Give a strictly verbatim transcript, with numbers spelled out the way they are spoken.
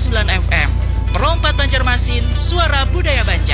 sembilan F M. Perompat Banjarmasin, suara budaya Banjar.